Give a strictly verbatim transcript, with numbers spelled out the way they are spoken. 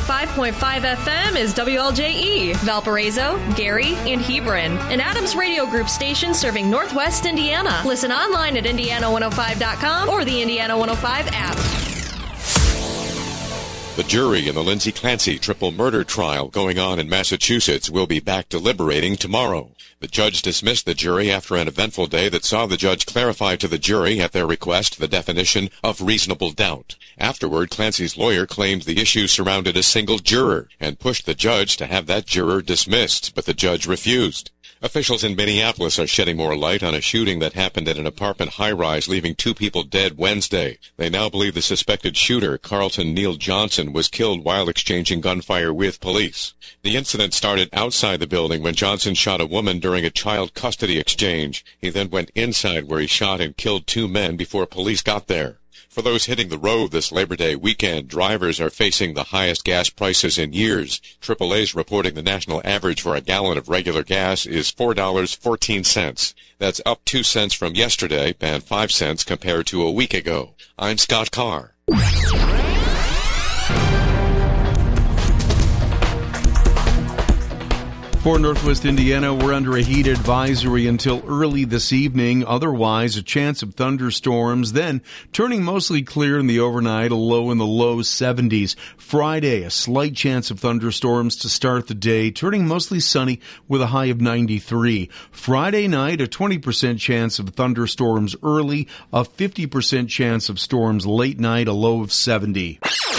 five point five F M is W L J E, Valparaiso, Gary, and Hebron, an Adams Radio Group station serving Northwest Indiana. Listen online at indiana one oh five dot com or the Indiana one oh five app. The jury in the Lindsay Clancy triple murder trial going on in Massachusetts will be back deliberating tomorrow. The judge dismissed the jury after an eventful day that saw the judge clarify to the jury at their request the definition of reasonable doubt. Afterward, Clancy's lawyer claimed the issue surrounded a single juror and pushed the judge to have that juror dismissed, but the judge refused. Officials in Minneapolis are shedding more light on a shooting that happened at an apartment high-rise, leaving two people dead Wednesday. They now believe the suspected shooter, Carlton Neal Johnson, was killed while exchanging gunfire with police. The incident started outside the building when Johnson shot a woman during a child custody exchange. He then went inside where he shot and killed two men before police got there. For those hitting the road this Labor Day weekend, drivers are facing the highest gas prices in years. triple A's reporting the national average for a gallon of regular gas is four dollars and fourteen cents. That's up two cents from yesterday and five cents compared to a week ago. I'm Scott Carr. For Northwest Indiana, we're under a heat advisory until early this evening. Otherwise, a chance of thunderstorms, then turning mostly clear in the overnight, a low in the low seventies. Friday, a slight chance of thunderstorms to start the day, turning mostly sunny with a high of ninety-three. Friday night, a twenty percent chance of thunderstorms early, a fifty percent chance of storms late night, a low of seventy.